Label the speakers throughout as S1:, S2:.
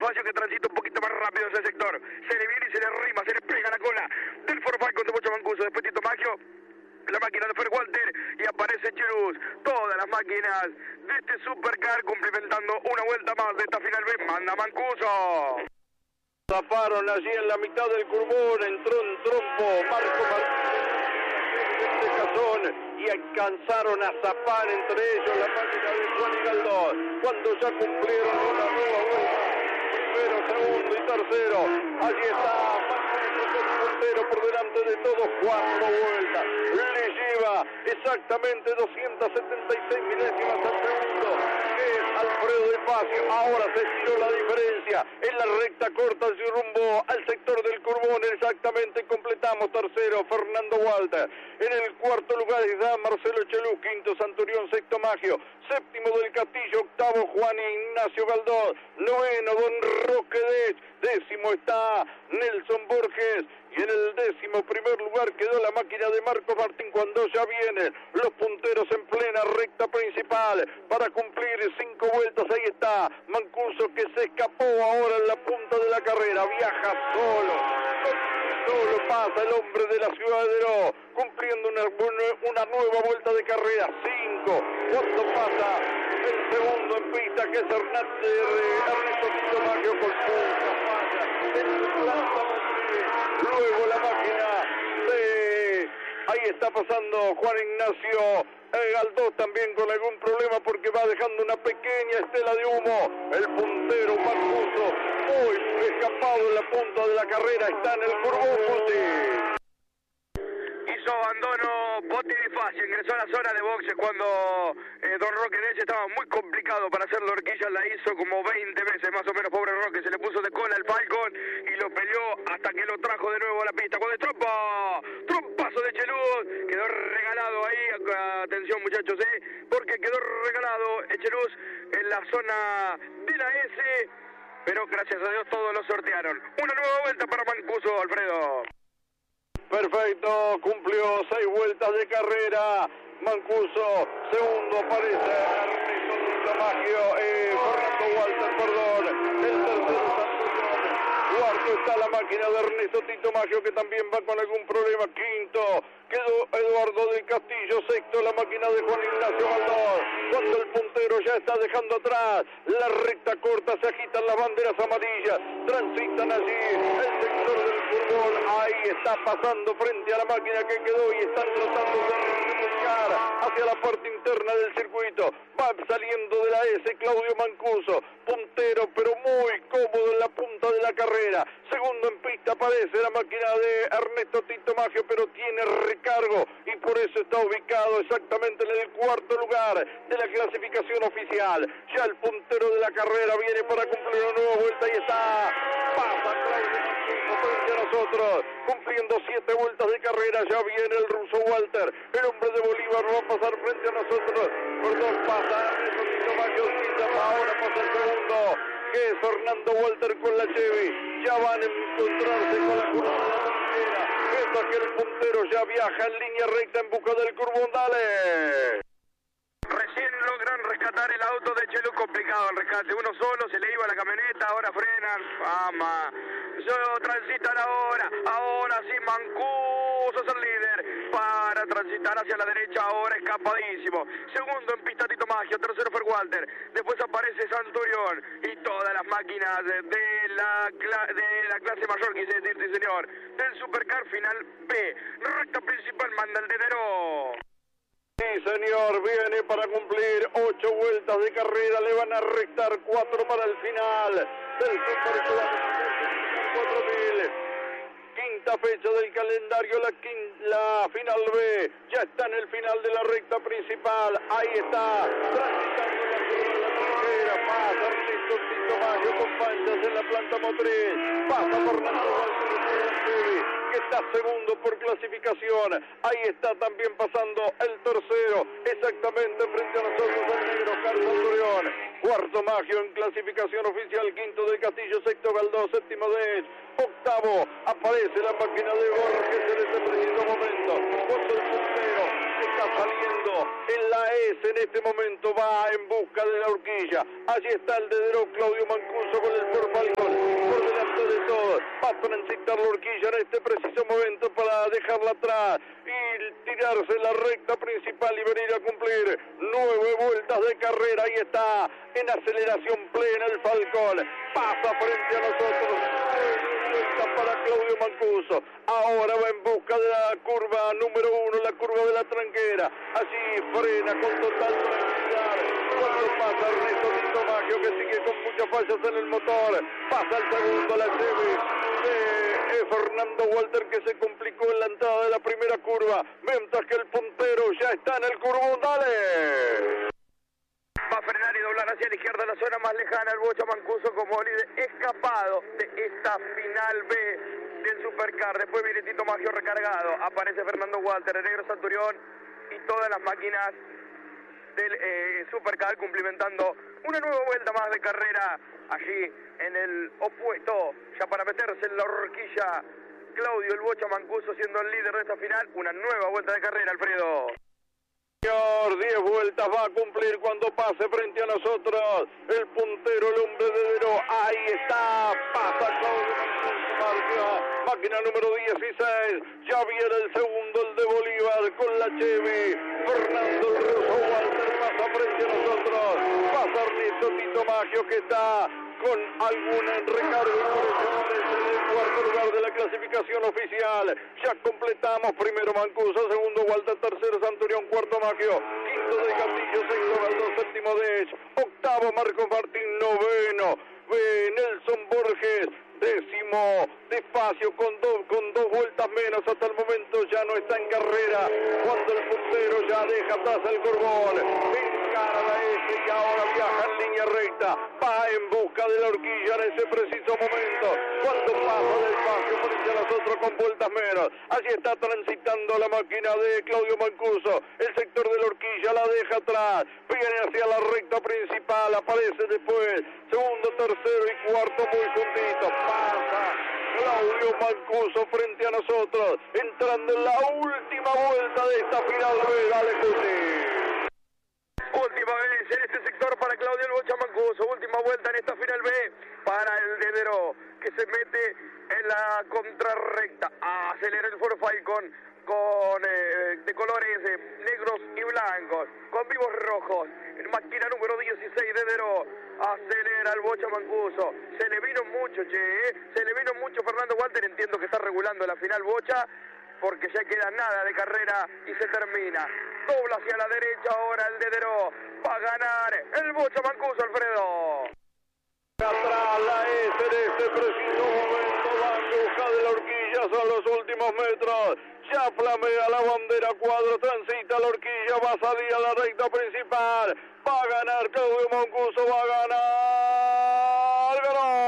S1: Bonifacio que transita un poquito más rápido ese sector. Se le viene y se le rima, se le pega la cola del Ford Falcon de Bocha Mancuso. Después Tito Maggio, la máquina de Fer Walter y aparece Cheruz. Todas las máquinas de este Supercar cumplimentando una vuelta más de esta final B. Manda Mancuso.
S2: Zafaron allí en la mitad del curbón, entró en trompo Marco Martínez de Cazón y alcanzaron a zafar entre ellos la máquina de Juan y Galdós. Cuando ya cumplieron una nueva vuelta, primero, segundo y tercero, allí está Martínez el puntero por delante de todos, 4 vueltas. Le lleva exactamente 276 milésimas al segundo. Alfredo de Facio, ahora se estiró la diferencia en la recta corta y rumbo al sector del curbón, exactamente completamos tercero Fernando Walter, en el cuarto lugar está Marcelo Cheruz, quinto Santurión, sexto Maggio, séptimo del Castillo, octavo Juan Ignacio Galdós, noveno Don Roque Dech, décimo está Nelson Borges, y en el 11º lugar quedó la máquina de Marco Martín cuando ya vienen los punteros en plena recta principal para cumplir 5 vueltas. Ahí está Mancuso que se escapó ahora en la punta de la carrera, viaja solo pasa el hombre de la ciudad de Deró, cumpliendo una nueva vuelta de carrera, 5, cuando pasa el segundo en pista que es Ernesto Tito Maggio con punta falla, luego la máquina de... Ahí está pasando Juan Ignacio Galdós también con algún problema porque va dejando una pequeña estela de humo. El puntero Mancuso muy escapado en la punta de la carrera, está en el curbón.
S1: Hizo abandono Bonifacio, ingresó a la zona de boxes cuando Don Roque Dech estaba muy complicado para hacer la horquilla, la hizo como 20 veces más o menos, pobre Roque, se le puso de cola al Falcon y lo peleó hasta que lo trajo de nuevo a la pista. Cuando trompazo de Cheruz, quedó regalado ahí, atención muchachos, porque quedó regalado Cheruz en la zona de la S, pero gracias a Dios todos lo sortearon. Una nueva vuelta para Mancuso, Alfredo.
S2: Perfecto, cumplió 6 vueltas de carrera. Mancuso, segundo aparece Ernesto Maggio, Fernando Walter, perdón. El tercero Santurión. Cuarto está la máquina de Ernesto Tito Maggio que también va con algún problema. Quinto quedó Eduardo del Castillo. Sexto la máquina de Juan Ignacio Galdós. Cuando el puntero ya está dejando atrás la recta corta, se agitan las banderas amarillas, transitan allí el sector del fútbol. Ahí está pasando frente a la máquina que quedó y están tratando de buscar hacia la parte interna del circuito. Va saliendo de la S Claudio Mancuso, puntero pero muy cómodo en la punta de la carrera. Segundo en pista aparece la máquina de Ernesto Tito Maggio, pero tiene recargo y por eso está ubicado exactamente en el cuarto lugar de la clasificación oficial. Ya el puntero de la carrera viene para cumplir una nueva vuelta y está, pasa Claudio Mancuso frente a nosotros, cumpliendo 7 vueltas de carrera. Ya viene el ruso Walter, el hombre de Bolívar va a pasar frente a nosotros. Perdón, pasa Ernesto Tito Maggio, ahora pasa el segundo, que es Fernando Walter con la Chevy. Ya van a encontrarse con la curva de la bandera, mientras que el puntero ya viaja en línea recta en busca del curbón. Dale.
S1: Recién logran rescatar el auto de Cheruz, complicado el rescate, uno solo, se le iba la camioneta, ahora frenan, fama, transitan ahora sí Mancuso es el líder, para transitar hacia la derecha, ahora escapadísimo, segundo en pista Tito Maggio, tercero Fer Walter, después aparece Santurión y todas las máquinas de la clase mayor, quise decir, sí señor, del Supercar final B, recta principal manda el de Deró.
S2: Sí, señor, viene para cumplir 8 vueltas de carrera, le van a restar 4 para el final del Super 4000. Quinta fecha del calendario, la final B, ya está en el final de la recta principal, ahí está, transitando la curva de la trinchera, pasa Ernesto Tito Maggio con panchas en la planta motriz, pasa Fernando Walter, que está segundo por clasificación. Ahí está también pasando el tercero, exactamente frente a nosotros el negro Carlos Santurión. Cuarto Maggio en clasificación oficial, quinto del Castillo, sexto Galdós, séptimo Dech, octavo aparece la máquina de Borges en este preciso momento. Cuando el puntero está saliendo en la S en este momento, va en busca de la horquilla. Allí está el de Deró, Claudio Mancuso con el Ford Falcon. Va a transitar la horquilla en este preciso momento para dejarla atrás y tirarse la recta principal y venir a cumplir 9 vueltas de carrera. Ahí está, en aceleración plena el Falcón. Pasa frente a nosotros. Para Claudio Mancuso, ahora va en busca de la curva número 1, la curva de la tranquera, allí frena con total tranquilidad, cuando pasa Ernesto Tito Maggio, que sigue con muchas fallas en el motor, pasa el segundo, la Chevy de Fernando Walter, que se complicó en la entrada de la primera curva, mientras que el puntero ya está en el curbón. Dale.
S1: Va a frenar y doblar hacia la izquierda, la zona más lejana, el Bocha Mancuso como líder escapado de esta final B del Supercar. Después viene Tito Maggio recargado, aparece Fernando Walter, el negro Centurión y todas las máquinas del Supercar cumplimentando una nueva vuelta más de carrera allí en el opuesto, ya para meterse en la horquilla. Claudio el Bocha Mancuso siendo el líder de esta final, una nueva vuelta de carrera, Alfredo.
S2: 10 vueltas va a cumplir cuando pase frente a nosotros el puntero, el hombre de Deró. Ahí está, pasa Claudio, máquina número 16. Ya viene el segundo, el de Bolívar con la Chevy. Fernando el Ruso Walter pasa frente a nosotros. Pasa Ernesto Tito Maggio, que está con algún recargo en el cuarto lugar de la clasificación oficial. Ya completamos: primero Mancuso, segundo Walter, tercero Centurión, cuarto Maggio, quinto de Castillo, sexto Galdós, séptimo Dech, octavo Marcos Martín, noveno Nelson Borges, décimo Despacio con dos vueltas menos. Hasta el momento ya no está en carrera, cuando el puntero ya deja atrás el Corbón, encara la S y ahora viaja en línea recta, va en busca de la horquilla en ese preciso momento, cuando pasa Despacio frente a nosotros con vueltas menos. Allí está transitando la máquina de Claudio Mancuso, el sector de la horquilla la deja atrás, viene hacia la recta principal, aparece después segundo, tercero y cuarto muy juntitos. Pasa Claudio Mancuso frente a nosotros, entrando en la última vuelta de esta final B. Dale, Cuti.
S1: Última vez en este sector para Claudio el Bocha Mancuso, última vuelta en esta final B para el de Deró, que se mete en la contrarrecta. Acelera el Ford Falcon con de colores negros y blancos, con vivos rojos, en máquina número 16 de Deró. Acelera el Bocha Mancuso, se le vino mucho, se le vino mucho Fernando Walter. Entiendo que está regulando la final Bocha, porque ya queda nada de carrera y se termina. Dobla hacia la derecha ahora el de Deró, va a ganar el Bocha Mancuso, Alfredo.
S2: Atrás la S en este preciso momento, va en busca de la horquilla, son los últimos metros. Ya flamea la bandera cuadro, transita la horquilla, va a salir a la recta principal. Va a ganar Claudio Mancuso, va a ganar.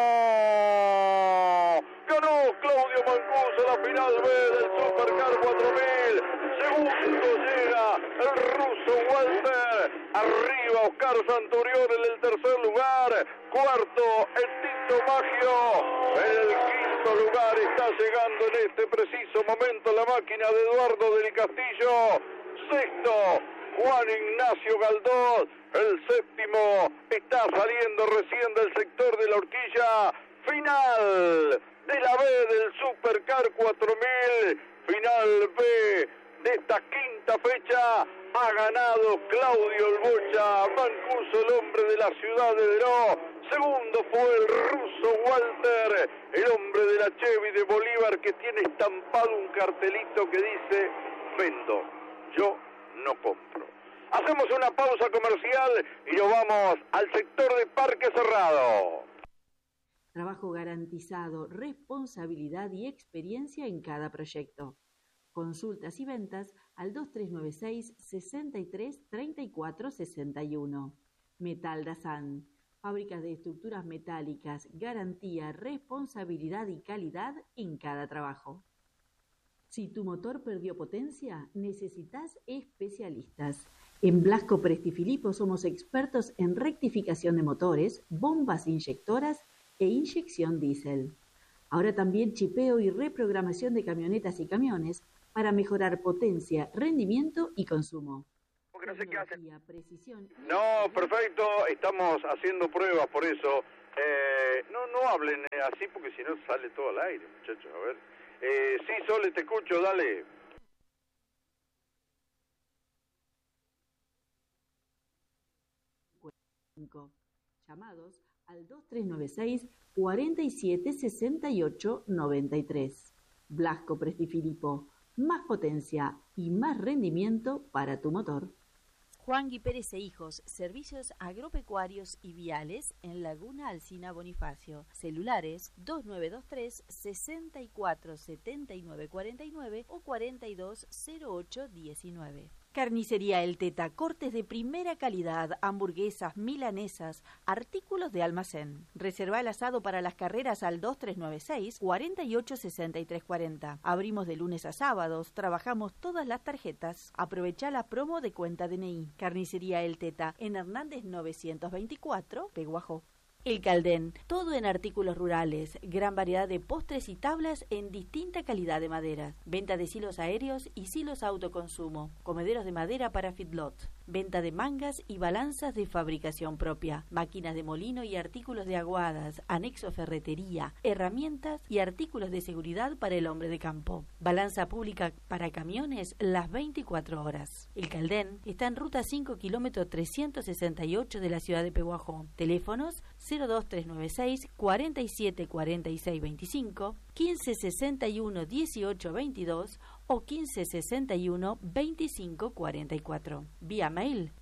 S2: Ganó Claudio Mancuso la final B del Supercar 4000. Segundo llega el ruso Walter. Arriba Oscar Centurión en el tercer lugar. Cuarto el Tito Maggio. En el quinto lugar está llegando en este preciso momento la máquina de Eduardo del Castillo. Sexto Juan Ignacio Galdós. El séptimo está saliendo recién del sector de la horquilla. Final de la B del Supercar 4000. Final B de esta quinta fecha. Ha ganado Claudio el Bocha Mancuso, el hombre de la ciudad de Deró. Segundo fue el ruso Walter, el hombre de la Chevy de Bolívar, que tiene estampado un cartelito que dice: vendo, yo no compro. Hacemos una pausa comercial y nos vamos al sector de Parque Cerrado.
S3: Trabajo garantizado, responsabilidad y experiencia en cada proyecto. Consultas y ventas al 2396 63 34 61. Metal Dazan. Fábricas de estructuras metálicas, garantía, responsabilidad y calidad en cada trabajo. Si tu motor perdió potencia, necesitas especialistas. En Blasco Presti Filippo somos expertos en rectificación de motores, bombas inyectoras e inyección diésel. Ahora también chipeo y reprogramación de camionetas y camiones para mejorar potencia, rendimiento y consumo.
S1: Porque no sé qué hacen.
S3: Precisión.
S2: No, perfecto, estamos haciendo pruebas, por eso No hablen así porque si no sale todo al aire, muchachos. A ver. Sí, Sole, te escucho, dale.
S3: Llamados al 2396 47 68 93. Blasco Prestifilipo, más potencia y más rendimiento para tu motor.
S4: Juan Gui Pérez e Hijos, servicios agropecuarios y viales en Laguna Alsina Bonifacio. Celulares 2923 64 79 49 o 42 08 19. Carnicería El Teta, cortes de primera calidad, hamburguesas, milanesas, artículos de almacén. Reserva el asado para las carreras al 2396 48 63 40. Abrimos de lunes a sábados, trabajamos todas las tarjetas. Aprovecha la promo de cuenta DNI. Carnicería El Teta, en Hernández 924, Peguajó. El Caldén, todo en artículos rurales, gran variedad de postres y tablas en distinta calidad de madera. Venta de silos aéreos y silos autoconsumo, comederos de madera para feedlot. Venta de mangas y balanzas de fabricación propia, máquinas de molino y artículos de aguadas, anexo ferretería, herramientas y artículos de seguridad para el hombre de campo. Balanza pública para camiones las 24 horas. El Caldén está en ruta 5 kilómetro 368 de la ciudad de Peguajó. Teléfonos 02396 47 46 25, 1561 18 22 o 1561 25 44. Vía mail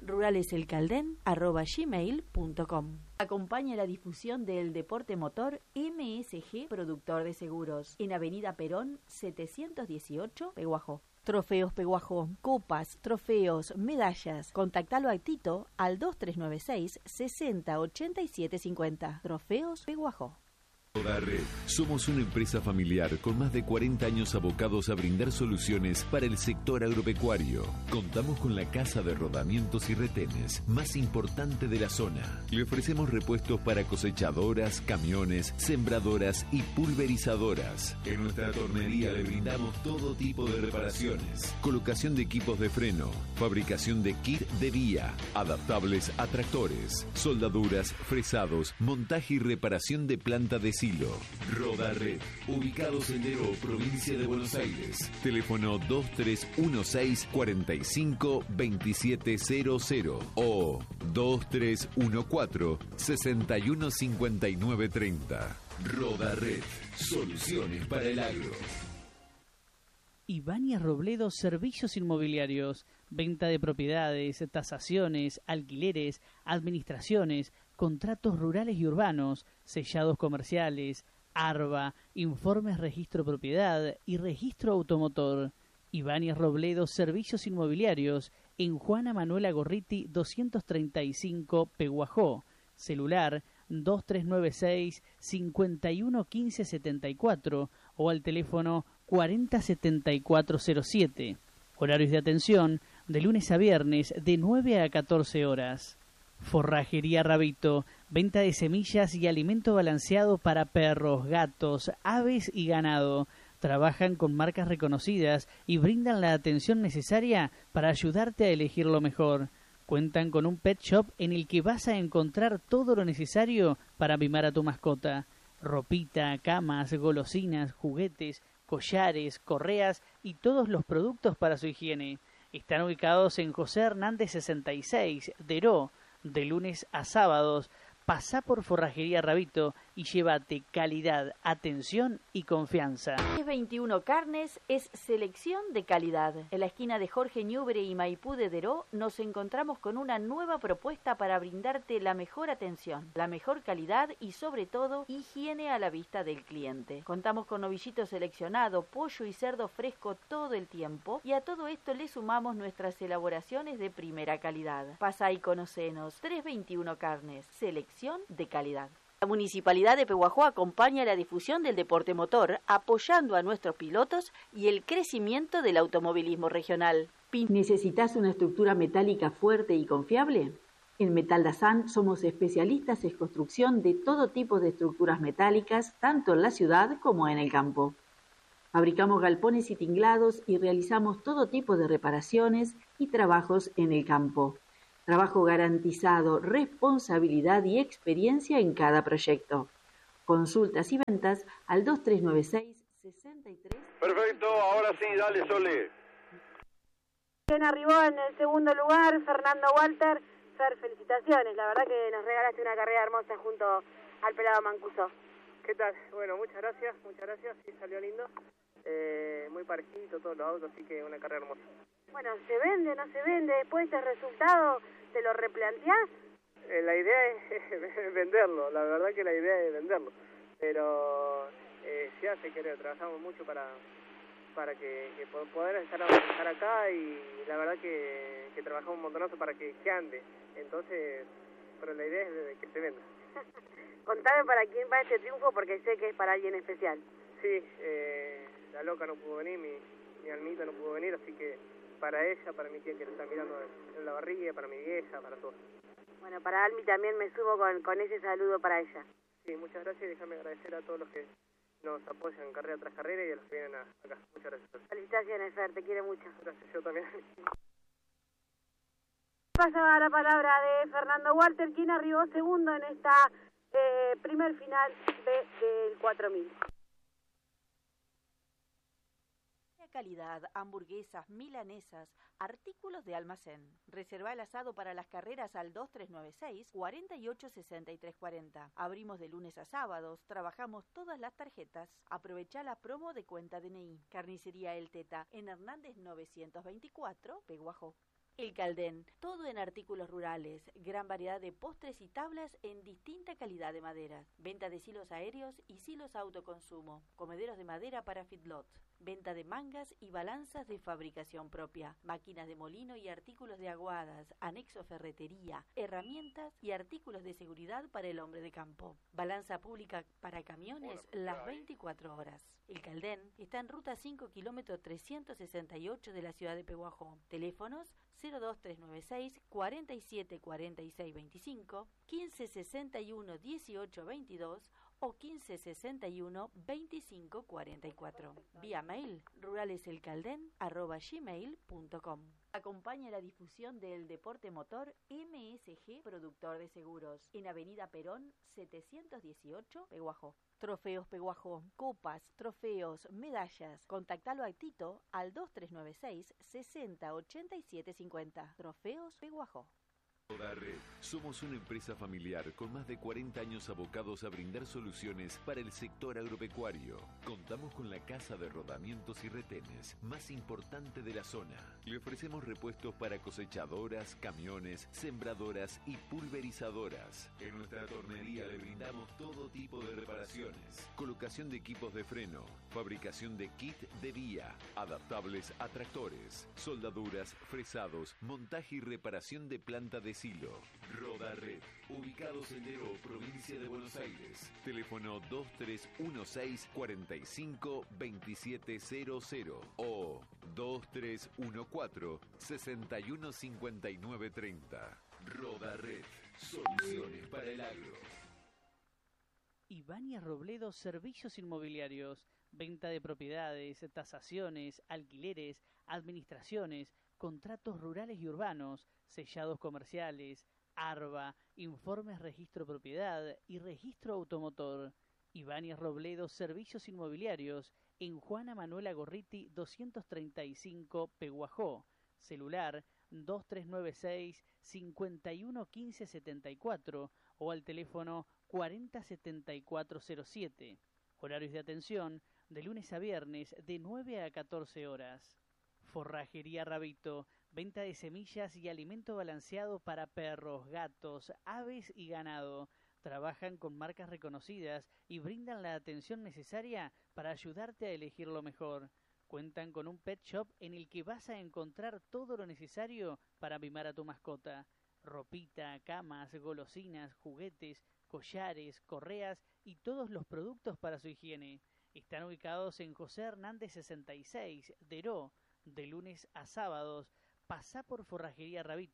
S4: ruraleselcalden@gmail.com. Acompaña la difusión del deporte motor MSG Productor de Seguros en Avenida Perón 718, Peguajó. Trofeos Peguajó, copas, trofeos, medallas. Contactalo a Tito al 2396 60 87 50. Trofeos Peguajó.
S5: Roda Red. Somos una empresa familiar con más de 40 años abocados a brindar soluciones para el sector agropecuario. Contamos con la casa de rodamientos y retenes más importante de la zona. Le ofrecemos repuestos para cosechadoras, camiones, sembradoras y pulverizadoras. En nuestra tornería le brindamos todo tipo de reparaciones. Colocación de equipos de freno, fabricación de kit de vía, adaptables a tractores, soldaduras, fresados, montaje y reparación de planta de silo. Roda Red, ubicados en Deró, provincia de Buenos Aires. Teléfono 2316 45 2700 o 2314 61 59 30. Roda Red, soluciones para el agro.
S6: Ibáñez Robledo, servicios inmobiliarios, venta de propiedades, tasaciones, alquileres, administraciones, contratos rurales y urbanos, sellados comerciales, ARBA, informes registro propiedad y registro automotor. Ibáñez Robledo, servicios inmobiliarios, en Juana Manuela Gorriti 235, Peguajó. Celular 2396 51 15 74 o al teléfono 40 7407. Horarios de atención de lunes a viernes de 9 a 14 horas. Forrajería Rabito, venta de semillas y alimento balanceado para perros, gatos, aves y ganado. Trabajan con marcas reconocidas y brindan la atención necesaria para ayudarte a elegir lo mejor. Cuentan con un pet shop en el que vas a encontrar todo lo necesario para mimar a tu mascota. Ropita, camas, golosinas, juguetes, collares, correas y todos los productos para su higiene. Están ubicados en José Hernández 66, Deró, de lunes a sábados. Pasá por Forrajería Rabito y llévate calidad, atención y confianza.
S4: 21 Carnes es selección de calidad. En la esquina de Jorge Ñubre y Maipú de Deró nos encontramos con una nueva propuesta para brindarte la mejor atención, la mejor calidad y sobre todo higiene a la vista del cliente. Contamos con novillito seleccionado, pollo y cerdo fresco todo el tiempo y a todo esto le sumamos nuestras elaboraciones de primera calidad. Pasá y conocenos. 321 Carnes, selección de calidad. La Municipalidad de Peguajó acompaña la difusión del deporte motor, apoyando a nuestros pilotos y el crecimiento del automovilismo regional.
S3: ¿Necesitas una estructura metálica fuerte y confiable? En Metal Dazán somos especialistas en construcción de todo tipo de estructuras metálicas, tanto en la ciudad como en el campo. Fabricamos galpones y tinglados y realizamos todo tipo de reparaciones y trabajos en el campo. Trabajo garantizado, responsabilidad y experiencia en cada proyecto. Consultas y ventas al 2396-63.
S2: Perfecto, ahora sí, dale, Sole.
S7: Quien arribó en el segundo lugar, Fernando Walter. Fer, felicitaciones, la verdad que nos regalaste una carrera hermosa junto al pelado Mancuso.
S8: ¿Qué tal? Bueno, muchas gracias, sí salió lindo. Muy parejito todos los autos, así que una carrera hermosa.
S7: Bueno, ¿se vende, no se vende? Después de este resultado, ¿te lo replanteás?
S8: La idea es venderlo, la verdad que la idea es venderlo. Pero se hace querer, trabajamos mucho para que poder estar acá y la verdad que trabajamos un montonazo para que ande. Entonces, pero la idea es que se venda.
S7: Contame para quién va este triunfo porque sé que es para alguien especial.
S8: Sí, la loca no pudo venir, mi Almita no pudo venir, así que para ella, para mi tía que le está mirando en la barriga, para mi vieja, para todos.
S7: Bueno, para Almi también me sumo con ese saludo para ella.
S8: Sí, muchas gracias y déjame agradecer a todos los que nos apoyan carrera tras carrera y a los que vienen acá. Muchas gracias.
S7: Felicitaciones, Fer, te quiero mucho.
S8: Gracias, yo también.
S7: Pasaba la palabra de Fernando Walter, quien arribó segundo en esta primer final del 4000.
S4: Calidad, hamburguesas, milanesas, artículos de almacén. Reserva el asado para las carreras al 2396-486340. Abrimos de lunes a sábados, trabajamos todas las tarjetas. Aprovecha la promo de cuenta DNI. Carnicería El Teta en Hernández 924, Peguajó. El Caldén, todo en artículos rurales, gran variedad de postres y tablas en distinta calidad de maderas. Venta de silos aéreos y silos autoconsumo. Comederos de madera para feedlot. Venta de mangas y balanzas de fabricación propia, máquinas de molino y artículos de aguadas, anexo ferretería, herramientas y artículos de seguridad para el hombre de campo. Balanza pública para camiones las 24 horas. El Caldén está en ruta 5 kilómetro 368 de la ciudad de Peguajó. Teléfonos 02396 47 46 25, 1561 18 22 o 1561 25 44. Vía mail ruraleselcalden@gmail.com. Acompaña la difusión del deporte motor MSG Productor de Seguros en Avenida Perón 718, Peguajó. Trofeos Peguajó, copas, trofeos, medallas. Contactalo a Tito al 2396 60 87 50. Trofeos Peguajó.
S5: Roda Red. Somos una empresa familiar con más de 40 años abocados a brindar soluciones para el sector agropecuario. Contamos con la casa de rodamientos y retenes más importante de la zona. Le ofrecemos repuestos para cosechadoras, camiones, sembradoras y pulverizadoras. En nuestra tornería le brindamos todo tipo de reparaciones. Colocación de equipos de freno, fabricación de kit de vía, adaptables a tractores, soldaduras, fresados, montaje y reparación de planta de silo. Roda Red, ubicado Sendero, provincia de Buenos Aires. Teléfono 2316 45 2700 o 2314 61 59 30. Roda Red, soluciones para el agro.
S6: Ibáñez Robledo Servicios Inmobiliarios, venta de propiedades, tasaciones, alquileres, administraciones, contratos rurales y urbanos, sellados comerciales, ARBA, informes registro propiedad y registro automotor. Ibáñez Robledo Servicios Inmobiliarios en Juana Manuela Gorriti 235 Peguajó. Celular 2396 5115 74 o al teléfono 407407. Horarios de atención de lunes a viernes de 9 a 14 horas. Forrajería Rabito, venta de semillas y alimento balanceado para perros, gatos, aves y ganado. Trabajan con marcas reconocidas y brindan la atención necesaria para ayudarte a elegir lo mejor. Cuentan con un pet shop en el que vas a encontrar todo lo necesario para mimar a tu mascota. Ropita, camas, golosinas, juguetes, collares, correas y todos los productos para su higiene. Están ubicados en José Hernández 66, Deró. De lunes a sábados, pasá por Forrajería Rabito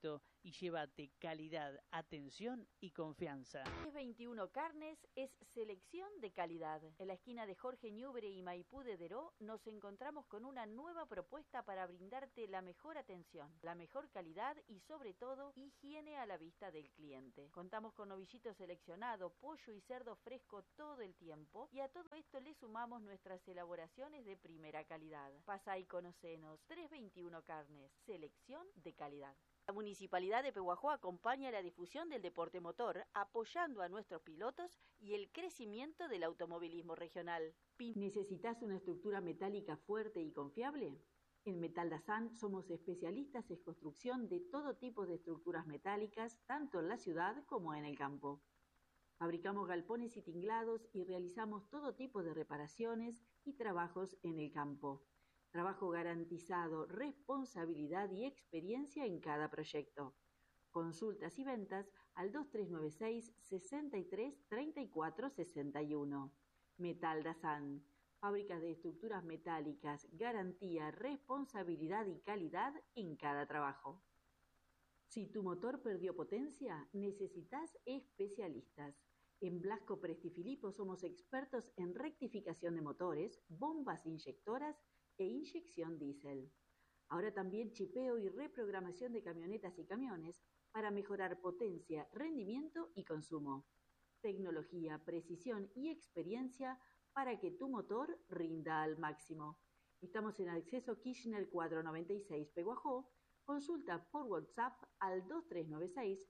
S6: y llévate calidad, atención y confianza.
S4: 1021 Carnes es selección de calidad. En la esquina de Jorge Ñubre y Maipú de Deró nos encontramos con una nueva propuesta para brindarte la mejor atención, la mejor calidad y sobre todo higiene a la vista del cliente. Contamos con novillito seleccionado, pollo y cerdo fresco todo el tiempo y a todo esto le sumamos nuestras elaboraciones de primera calidad. Pasa y conocenos. 321 Carnes, selección de calidad. La Municipalidad de Pehuajó acompaña la difusión del deporte motor, apoyando a nuestros pilotos y el crecimiento del automovilismo regional.
S3: ¿Necesitas una estructura metálica fuerte y confiable? En Metal Dazán somos especialistas en construcción de todo tipo de estructuras metálicas, tanto en la ciudad como en el campo. Fabricamos galpones y tinglados y realizamos todo tipo de reparaciones y trabajos en el campo. Trabajo garantizado, responsabilidad y experiencia en cada proyecto. Consultas y ventas al 2396 63 34 61. Metal Dazán, fábricas de estructuras metálicas, garantía, responsabilidad y calidad en cada trabajo. Si tu motor perdió potencia, necesitas especialistas. En Blasco Prestifilipo somos expertos en rectificación de motores, bombas inyectoras e inyección diésel. Ahora también chipeo y reprogramación de camionetas y camiones para mejorar potencia, rendimiento y consumo. Tecnología, precisión y experiencia para que tu motor rinda al máximo. Estamos en Acceso Kirchner 496 Pehuajó. Consulta por WhatsApp al 2396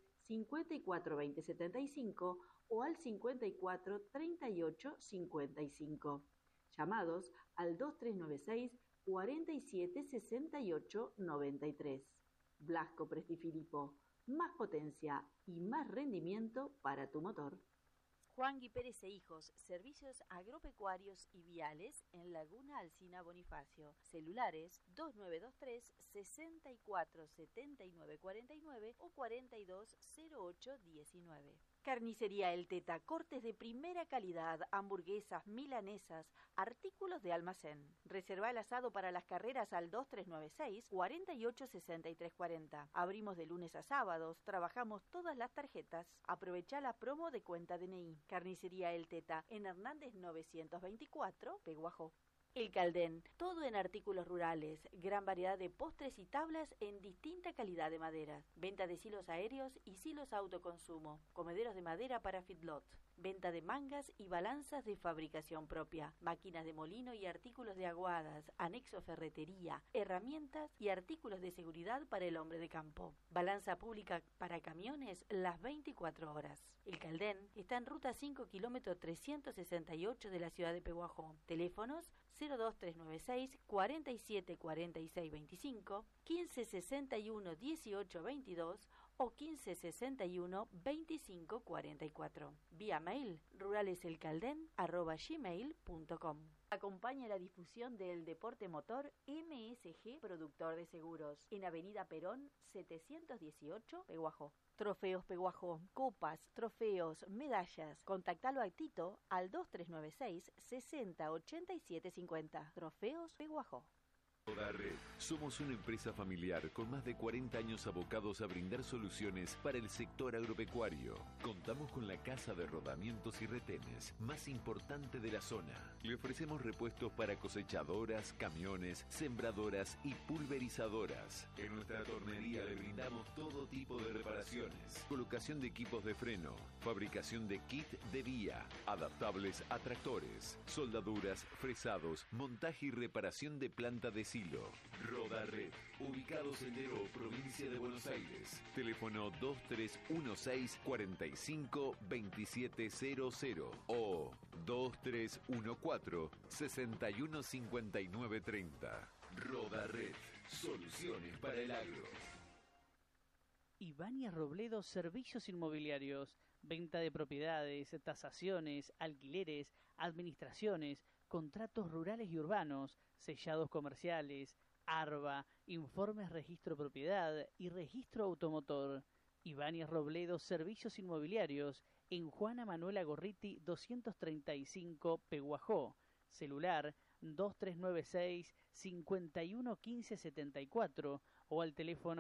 S3: 542075 o al 54 38 55. Llamados al 2396 47 68 93. Blasco Prestifilipo, más potencia y más rendimiento para tu motor.
S4: Juan Gui Pérez e Hijos, servicios agropecuarios y viales en Laguna Alsina Bonifacio. Celulares 2923 64 79 49 o 42 08 19. Carnicería El Teta, cortes de primera calidad, hamburguesas, milanesas, artículos de almacén. Reserva el asado para las carreras al 2396 48 63 40. Abrimos de lunes a sábados, trabajamos todas las tarjetas. Aprovecha la promo de cuenta DNI. Carnicería El Teta, en Hernández 924, Pehuajó. El Caldén, todo en artículos rurales, gran variedad de postres y tablas en distinta calidad de madera. Venta de silos aéreos y silos autoconsumo, comederos de madera para feedlot. Venta de mangas y balanzas de fabricación propia, máquinas de molino y artículos de aguadas, anexo ferretería, herramientas y artículos de seguridad para el hombre de campo. Balanza pública para camiones las 24 horas. El Caldén está en ruta 5 kilómetro 368 de la ciudad de Pehuajó. Teléfonos 02396 47 46 25, 1561 18 22 o 1561 25 44. Vía mail ruraleselcalden@gmail.com. Acompaña la difusión del deporte motor MSG Productor de Seguros en Avenida Perón 718 Pehuajó. Trofeos Pehuajó, copas, trofeos, medallas. Contactalo a Tito al 2396 60 87 50. Trofeos Pehuajó.
S5: Rodarred. Somos una empresa familiar con más de 40 años abocados a brindar soluciones para el sector agropecuario. Contamos con la casa de rodamientos y retenes más importante de la zona. Le ofrecemos repuestos para cosechadoras, camiones, sembradoras y pulverizadoras. En nuestra tornería le brindamos todo tipo de reparaciones. Colocación de equipos de freno, fabricación de kit de vía, adaptables a tractores, soldaduras, fresados, montaje y reparación de planta de silo. Rodarred, ubicados en Deró, provincia de Buenos Aires. Teléfono 2316 45 2700 o 2314 61 59 30. Rodarred, soluciones para el agro.
S6: Ibáñez Robledo, servicios inmobiliarios, venta de propiedades, tasaciones, alquileres, administraciones, contratos rurales y urbanos, sellados comerciales, ARBA, informes registro propiedad y registro automotor. Ibáñez Robledo, servicios inmobiliarios, en Juana Manuela Gorriti 235 Pehuajó. Celular 2396 51 15 74 o al teléfono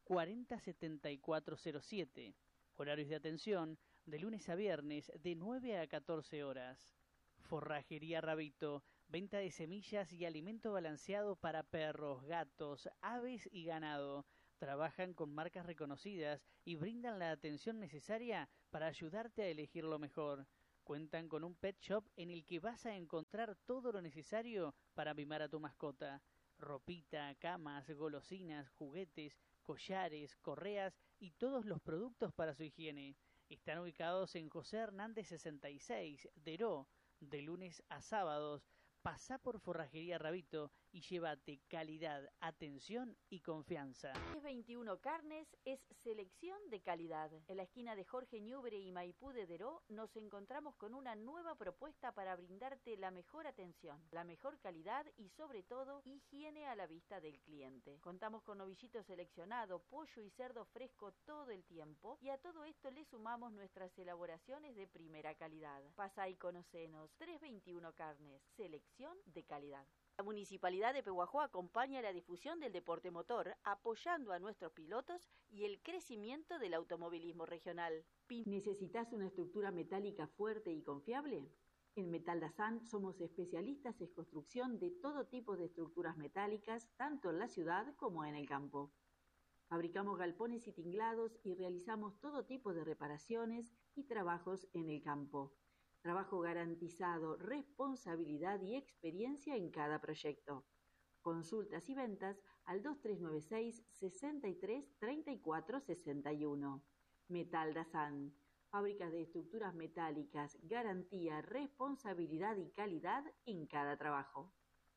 S6: 407407. Horarios de atención de lunes a viernes de 9 a 14 horas. Forrajería Rabito, venta de semillas y alimento balanceado para perros, gatos, aves y ganado. Trabajan con marcas reconocidas y brindan la atención necesaria para ayudarte a elegir lo mejor. Cuentan con un pet shop en el que vas a encontrar todo lo necesario para mimar a tu mascota. Ropita, camas, golosinas, juguetes, collares, correas y todos los productos para su higiene. Están ubicados en José Hernández 66, Deró, de lunes a sábados. Pasá por Forrajería Rabito y llévate calidad, atención y confianza.
S4: 21 Carnes es selección de calidad. En la esquina de Jorge Ñubre y Maipú de Deró nos encontramos con una nueva propuesta para brindarte la mejor atención, la mejor calidad y sobre todo higiene a la vista del cliente. Contamos con novillito seleccionado, pollo y cerdo fresco todo el tiempo y a todo esto le sumamos nuestras elaboraciones de primera calidad. Pasá y conocenos. 321 Carnes, selección de calidad. La Municipalidad de Pehuajó acompaña la difusión del deporte motor, apoyando a nuestros pilotos y el crecimiento del automovilismo regional.
S3: ¿Necesitas una estructura metálica fuerte y confiable? En Metal Dazan somos especialistas en construcción de todo tipo de estructuras metálicas, tanto en la ciudad como en el campo. Fabricamos galpones y tinglados y realizamos todo tipo de reparaciones y trabajos en el campo. Trabajo garantizado, responsabilidad y experiencia en cada proyecto. Consultas y ventas al 2396 63 34 61. Metal Dazan. Fábricas de estructuras metálicas, garantía, responsabilidad y calidad en cada trabajo.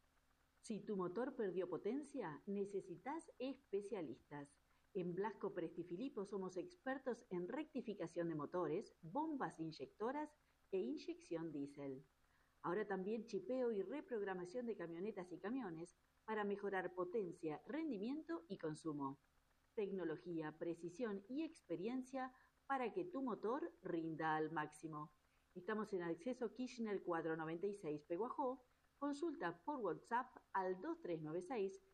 S3: Si tu motor perdió potencia, necesitas especialistas. En Blasco Prestifilipo somos expertos en rectificación de motores, bombas inyectoras e inyección diésel. Ahora también chipeo y reprogramación de camionetas y camiones para mejorar potencia, rendimiento y consumo. Tecnología, precisión y experiencia para que tu motor rinda al máximo. Estamos en Acceso Kirchner 496 Pehuajó. Consulta por WhatsApp al 2396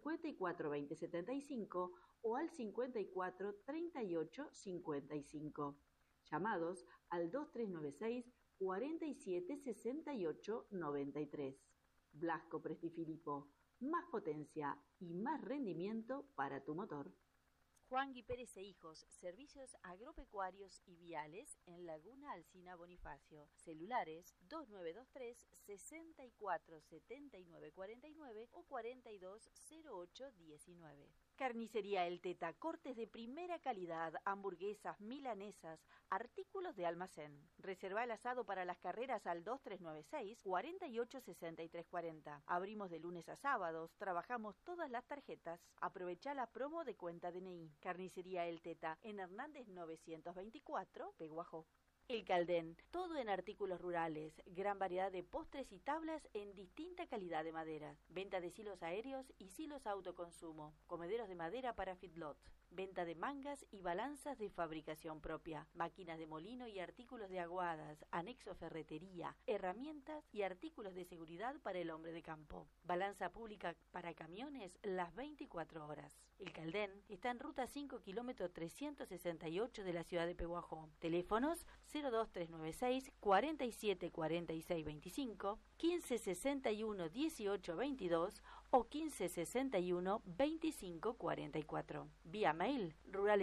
S3: 542075 o al 54 38 55. Llamados al 2396 47 68 93. Blasco Prestifilipo, más potencia y más rendimiento para tu motor.
S4: Juan Gui Pérez e Hijos, servicios agropecuarios y viales en Laguna Alsina Bonifacio. Celulares 2923 64 79 49 o 42 08 19. Carnicería El Teta, cortes de primera calidad, hamburguesas, milanesas, artículos de almacén. Reserva el asado para las carreras al 2396 48 63 40. Abrimos de lunes a sábados, trabajamos todas las tarjetas. Aprovecha la promo de cuenta DNI. Carnicería El Teta, en Hernández 924, Pehuajó. El Caldén, todo en artículos rurales, gran variedad de postres y tablas en distinta calidad de madera. Venta de silos aéreos y silos autoconsumo, comederos de madera para feedlot. Venta de mangas y balanzas de fabricación propia, máquinas de molino y artículos de aguadas, anexo ferretería, herramientas y artículos de seguridad para el hombre de campo. Balanza pública para camiones las 24 horas. El Caldén está en ruta 5 kilómetro 368 de la ciudad de Pehuajó. Teléfonos 02396 47 46 25, 1561 18 22 o 1561 25 44. Vía mail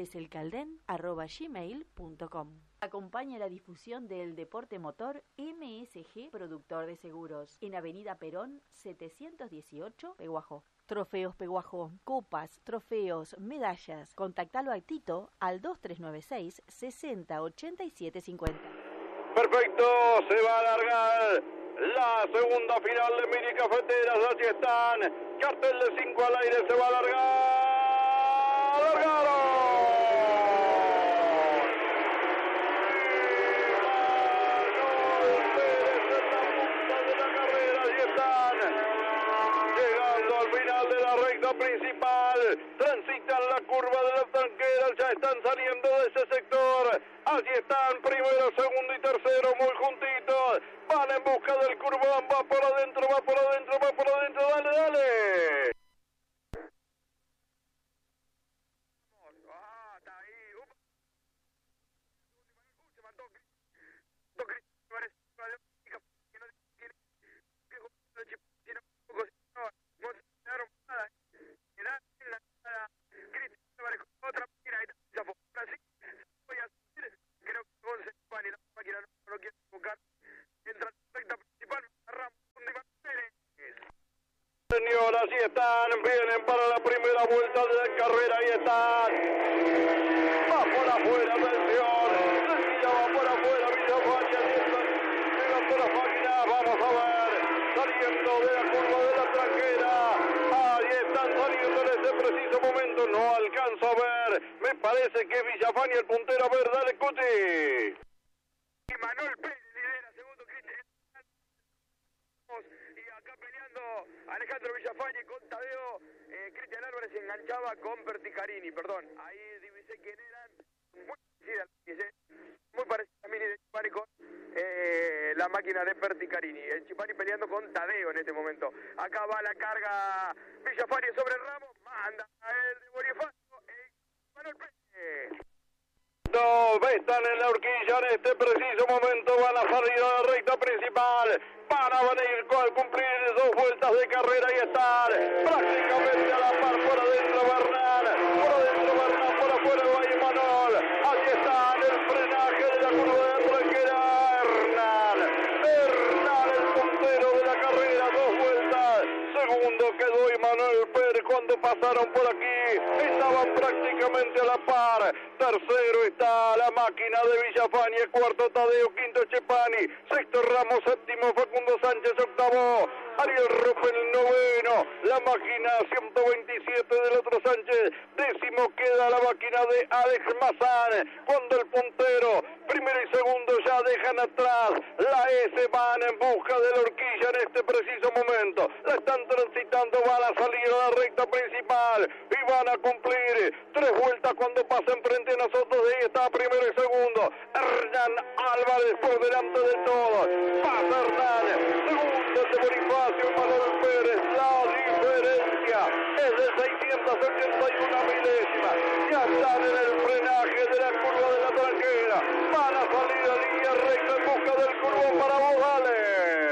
S4: ruraleselcalden@gmail.com. Acompaña la difusión del deporte motor MSG Productor de Seguros en Avenida Perón 718 Pehuajó. Trofeos Pehuajó, copas, trofeos, medallas. Contactalo a Tito al 2396 60 87 50.
S2: Perfecto, se va a alargar la segunda final de Mini Cafeteras. Allí están, cartel de 5 al aire, se va a alargar. ¡Largaron! Principal, transitan la curva de las tanqueras, ya están saliendo de ese sector, allí están primero, segundo y tercero muy juntitos, van en busca del curvón, va por adentro, dale. Señoras, y están, vienen para la primera vuelta de la carrera, ahí están. Va por afuera, atención. Ya va por afuera, Villafañe, llegando la máquina, vamos a ver. Saliendo de la curva de la tranquera. Ahí están saliendo en este preciso momento, no alcanzo a ver. Me parece que es Villafañe el puntero, a ver, dale, Cuti.
S1: Y Manuel Pérez lidera segundo, Cristian. Y acá peleando Alejandro Villafañe con Tadeo. Cristian Álvarez se enganchaba con Perticarini, perdón. Ahí divisé quién eran. Muy parecida a Mini de Chipani con la máquina de Perticarini. El Chipani peleando con Tadeo en este momento. Acá va la carga Villafañe sobre Ramos. Manda el de Bonifacio. Manuel Pérez.
S2: No, están en la horquilla en este preciso momento, van a salir a la recta principal, van a venir al cumplir 2 vueltas de carrera y están prácticamente a la par por adentro Bernal, por afuera va Imanol, allí está el frenaje de la curva de tranquera, Bernal, el puntero de la carrera, 2 vueltas, segundo quedó Imanol Pérez cuando pasaron por aquí, estaban prácticamente a la par. Tercero está la máquina de Villafañe, cuarto Tadeo, quinto Chepani, sexto Ramos, séptimo Facundo Sánchez, octavo Ariel Ruppen, el noveno, la máquina 127 del otro Sánchez, décimo queda la máquina de Alex Mazán, cuando el puntero, primero y segundo ya dejan atrás, la S van en busca de la horquilla en este preciso momento, la están transitando, van a salir a la recta principal y van a cumplir 3 vueltas cuando pasen frente a nosotros, de ahí está primero y segundo, Hernán Álvarez por delante de todos, pasa Hernán, segundo de Bonifacio y Manuel Pérez, la diferencia es de 681 milésimas, ya están en el frenaje de la curva de la tranquera, van a salir a línea recta en busca del curvo para vos, dale.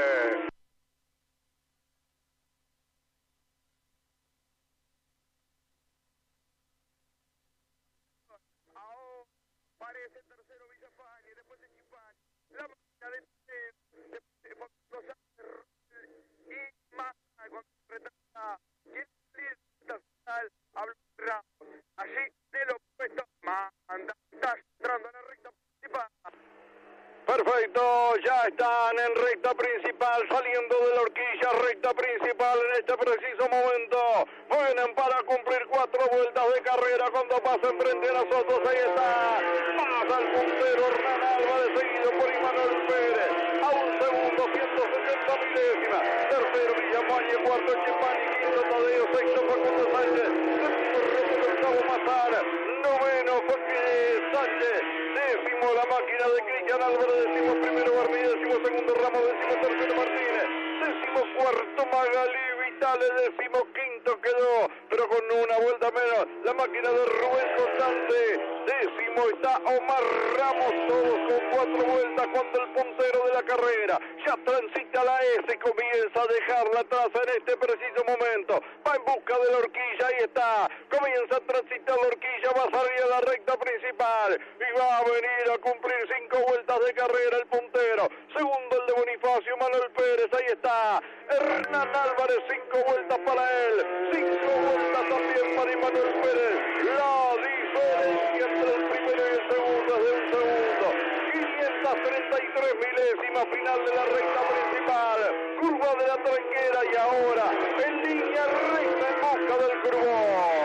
S1: Parece tercero Villafañe, después de Chipani, la máquina de Facundo Sánchez y más cuando retrasa, y el final habla Ramos, allí de lo opuesto, manda, está entrando a la recta principal.
S2: Perfecto, ya están en recta principal, saliendo de la horquilla, recta principal en este preciso momento. Vienen para cumplir 4 vueltas de carrera cuando pasen frente a nosotros. Ahí está, pasa el puntero Hernán Álvarez, seguido por Imanol Pérez. A un segundo, 170 milésimas. Tercero Villafañe, cuarto Chepani, quinto Tadeo, sexto Facundo Sánchez, séptimo Roberto Gustavo Mazar, noveno Sánchez, décimo la máquina de Cristian Álvarez, décimo primero Barbilla, décimo segundo Ramos, décimo tercero Martínez, décimo cuarto Magalí Vitales, décimo quinto quedó, pero con una vuelta menos, la máquina de Rubén Constante, décimo está Omar Ramos, todos con 4 vueltas cuando el puntero de la carrera ya transita la S, comienza a dejarla atrás en este preciso momento, va en busca de la horquilla, ahí está, comienza a transitar la horquilla, va a salir a la recta principal y va a venir a cumplir 5 vueltas de carrera el puntero, segundo el de Bonifacio Manuel Pérez, ahí está Hernán Álvarez, 5 vueltas para él, 5 vueltas también para Manuel Pérez, la diferencia entre el primero y el segundo es de un segundo, 533 milésimas, final de la recta principal, curva de la tranquera y ahora en línea recta en busca del curvón.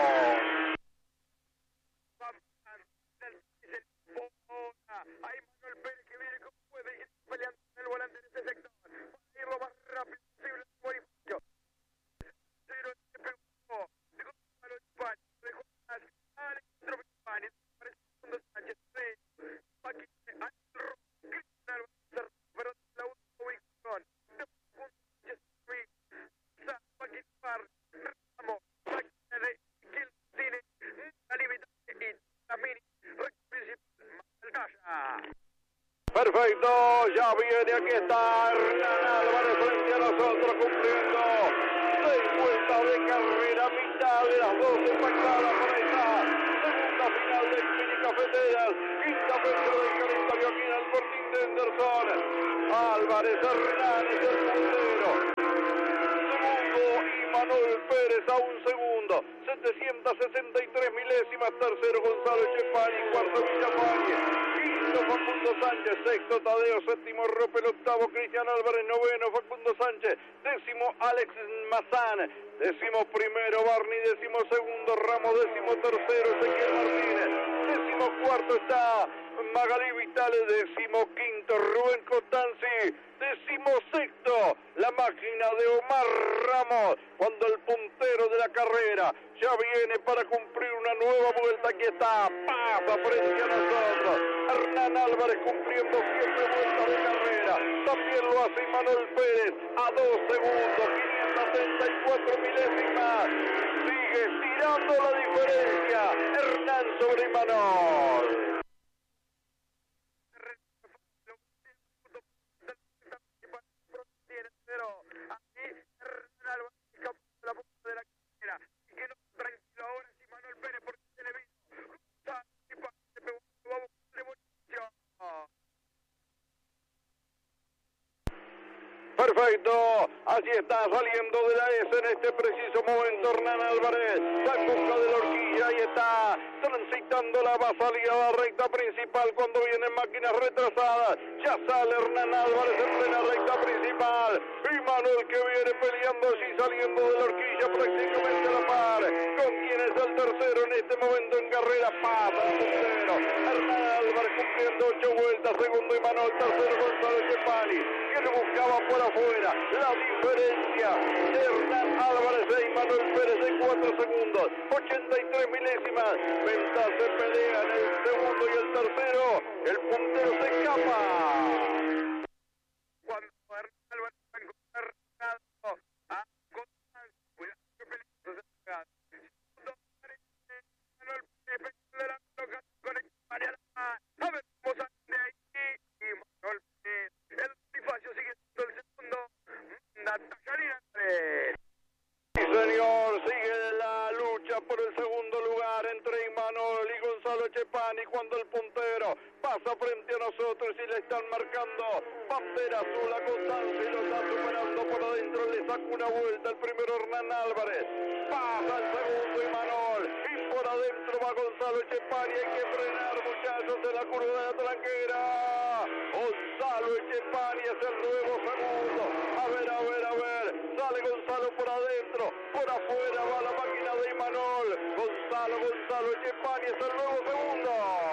S1: Ahí Manuel Pérez que viene como puede y peleando en el volante de ese sector. Va a ir lo más rápido posible Bonifacio. Cero se pegó. Dejó a los Chipani. Dejó a Alejandro Chipani. Aparece Facundo Sánchez. Aquí al Cristian Álvarez. Pero la última ubicación. Facundo Sánchez. Aquí Par. Ramos. Máquina de Gilcine. La límite y la mini.
S2: Perfecto, ya viene, aquí está Hernán Álvarez frente a nosotros cumpliendo 6 vueltas de carrera, mitad de las 12 pactadas por esta segunda final de Mini Cafeteras, quinta fecha del calendario aquí en el Fortín de Henderson. Álvarez Hernán es el puntero, segundo Imanol 363 milésimas. Tercero Gonzalo Echepani, cuarto Villafañe, quinto Facundo Sánchez, sexto Tadeo, séptimo Ropel, octavo Cristian Álvarez, noveno Facundo Sánchez, décimo Alex Mazán, décimo primero Barney, décimo segundo Ramos, décimo tercero Ezequiel Martínez, décimo cuarto está Magalí Vitales, décimo quinto Rubén Costanzi, décimo sexto la máquina de Omar Ramos, cuando el puntero de la carrera ya viene para cumplir una nueva vuelta. Aquí está, pasa frente a nosotros Hernán Álvarez cumpliendo 7 vueltas de carrera, también lo hace Manuel Pérez a 2 segundos, 534 milésimas, sigue tirando la diferencia Hernán sobre Manuel. Perfecto, así está saliendo de la S en este preciso momento Hernán Álvarez, está en busca de la horquilla, ahí está transitando la salida a la recta principal cuando vienen máquinas retrasadas, ya sale Hernán Álvarez en plena recta principal, y Manuel que viene peleando así saliendo de la horquilla prácticamente a la par, con quien es el tercero en este momento en carrera, pasa el puntero, Hernán Álvarez cumpliendo 8 vueltas, segundo y Manuel, tercero Gonzalo Echepani, que lo buscaba por afuera, la diferencia de Hernán Álvarez y Manuel Pérez de 4 segundos, 83 milésimas, Venta se pelea en el segundo y el tercero, el puntero se escapa. Cuando Hernán Álvarez va a encontrar a Constance, cuidado que peligroso se pega. Manuel Pérez de la toca con España, a ver cómo sale de ahí, y Manuel Pérez, el Bonifacio sigue siendo el segundo, Tallarín Andrés. Sí señor, sigue la lucha por el segundo lugar entre Imanol y Gonzalo Echepani cuando el puntero pasa frente a nosotros y le están marcando bandera azul a Constanza y lo está superando por adentro, le saca una vuelta el primero Hernán Álvarez, pasa el segundo Imanol y por adentro va Gonzalo Echepani, hay que frenar muchachos en la curva de la tranquera, Gonzalo Echepani es el nuevo segundo, a ver, sale Gonzalo por adentro, por afuera va la máquina de Imanol, Gonzalo Echepani es el nuevo segundo.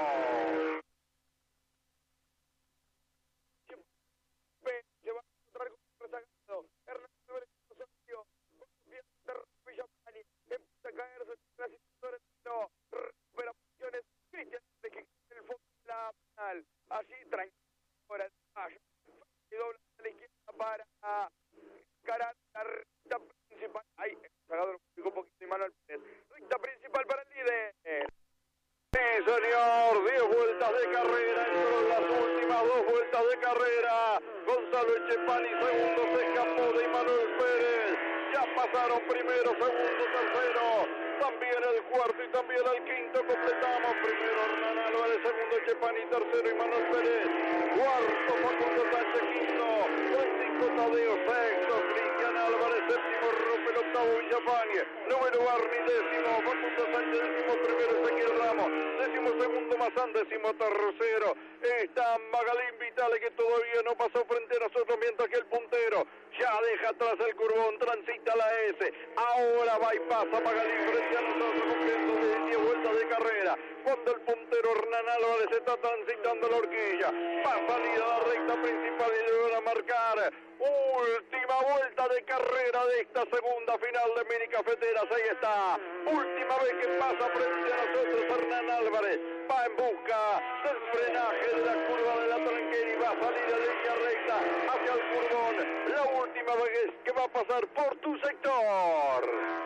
S2: Se va a encontrar con un rezagado, Hernán Álvarez Osorio, Villapani, empieza a caerse en la situación, no, recupera posiciones, Cristian de que el fondo de la final, así tranquilo, ahora el fallo, y dobla a la izquierda para encarar la recta principal, ahí, el rezagado lo complicó un poquito Imanol Pérez, recta principal para el líder. Sí, señor, 10 vueltas de carrera, entró las últimas 2 vueltas de carrera, Gonzalo Echepani segundo, se escapó de Imanol Pérez, ya pasaron primero, segundo, tercero, también el cuarto y también el quinto, completamos, primero Hernán Álvarez, segundo Echepani, tercero Imanol Pérez, cuarto Facundo Sánchez, quinto, Francisco Tadeo, sexto, Cristian Álvarez, séptimo Ropel, octavo Villafañe, noveno Barney, décimo Facundo Sánchez, décimo primero Ezequiel Ramos, décimo segundo Mazán, décimo tercero está Magalín Vitale que todavía no pasó frente a nosotros, mientras que el puntero ya deja atrás el curvón, transita la S, ahora va y pasa Magalín frente a nosotros cumpliendo 10 vueltas de carrera, cuando el puntero Hernán Álvarez está transitando la horquilla, va a salir a la recta principal y le van a marcar última vuelta de carrera de esta segunda final de Mini Cafeteras, ahí está, última vez que pasa frente a nosotros Hernán Álvarez, va en busca del frenaje de la curva de la tranquera y va a salir a línea recta hacia el curvón, la última vez que va a pasar por tu sector.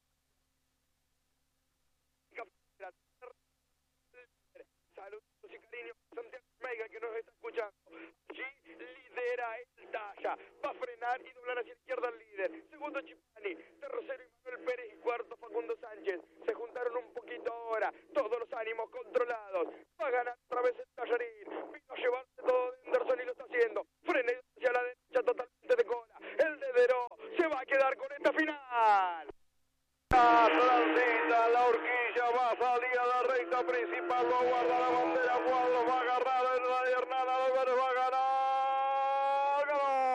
S2: Saludos y cariños a Santiago Mega que nos está escuchando. Allí lidera el Talla, va a frenar y doblar hacia la izquierda al líder. Segundo Chipani, tercero Imanol Pérez y cuarto Facundo Sánchez. Se juntaron un poquito ahora, todos los ánimos controlados. Va a ganar otra vez el Tallarín. Vino a llevarse todo de Henderson y lo está haciendo. Frena hacia la derecha totalmente de cola. El de Deró se va a quedar con esta final. Transita la horquilla, va a salir a la recta principal, lo guarda la bandera, Juan lo va a agarrar, Hernán Álvarez va a ganar,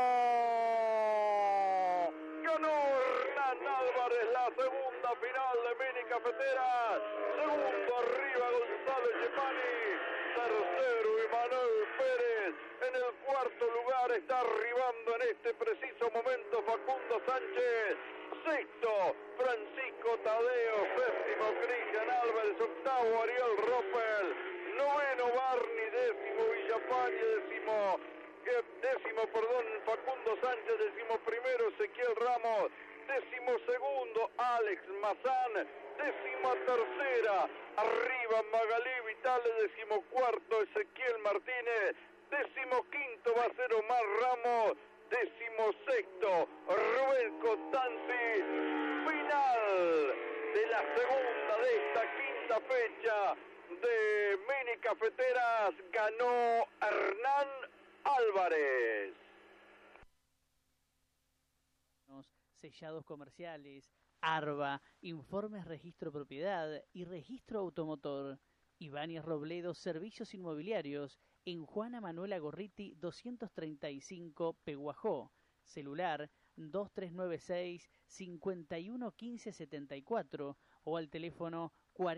S2: ganó Hernán Álvarez la segunda final de Mini Cafeteras, segundo arriba González Yepani, tercero Emanuel Pérez, en el cuarto lugar está arribando en este preciso momento Facundo Sánchez, sexto Francisco Tadeo, séptimo Cristian Álvarez, octavo Ariel Roppel, noveno Barney, décimo Villafañe, décimo Facundo Sánchez, décimo primero Ezequiel Ramos, décimo segundo Alex Mazán, décima tercera arriba Magalí Vitale, décimo cuarto Ezequiel Martínez, décimo quinto va a ser Omar Ramos, décimo sexto Rubén Costanzi. Final de la segunda de esta quinta fecha de Mini Cafeteras, ganó Hernán Álvarez.
S6: Sellados comerciales, ARBA, informes registro propiedad y registro automotor. Ibáñez Robledo, servicios inmobiliarios, en Juana Manuela Gorriti 235 Peguajó, celular 2396-511574 o al teléfono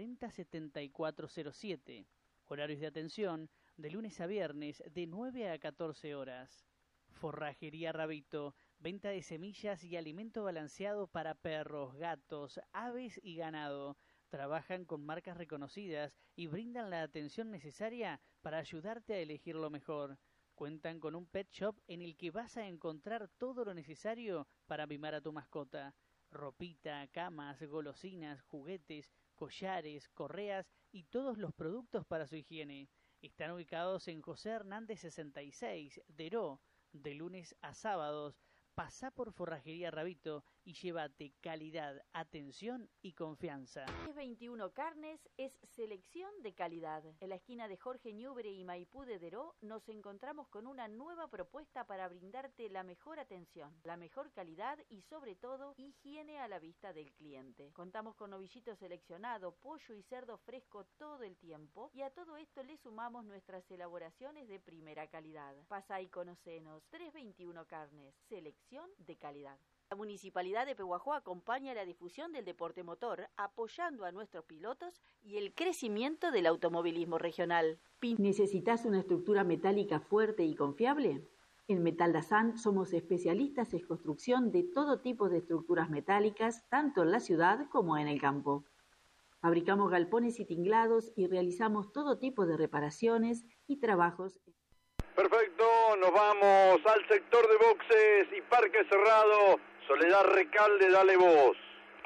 S6: 407407. Horarios de atención de lunes a viernes de 9 a 14 horas. Forrajería Rabito, venta de semillas y alimento balanceado para perros, gatos, aves y ganado. Trabajan con marcas reconocidas y brindan la atención necesaria para ayudarte a elegir lo mejor. Cuentan con un pet shop en el que vas a encontrar todo lo necesario para mimar a tu mascota. Ropita, camas, golosinas, juguetes, collares, correas y todos los productos para su higiene. Están ubicados en José Hernández 66, Deró, de lunes a sábados. Pasá por Forrajería Rabito y llévate calidad, atención y confianza.
S4: 21 Carnes es selección de calidad. En la esquina de Jorge Ñubre y Maipú de Deró nos encontramos con una nueva propuesta para brindarte la mejor atención, la mejor calidad y sobre todo higiene a la vista del cliente. Contamos con novillito seleccionado, pollo y cerdo fresco todo el tiempo y a todo esto le sumamos nuestras elaboraciones de primera calidad. Pasá y conocenos. 321 Carnes, selección de calidad. La Municipalidad de Peguajó acompaña la difusión del deporte motor, apoyando a nuestros pilotos y el crecimiento del automovilismo regional.
S3: ¿Necesitas una estructura metálica fuerte y confiable? En Metal Dazán somos especialistas en construcción de todo tipo de estructuras metálicas, tanto en la ciudad como en el campo. Fabricamos galpones y tinglados y realizamos todo tipo de reparaciones y trabajos.
S2: Perfecto, nos vamos al sector de boxes y parque cerrado. Soledad Recalde, dale voz.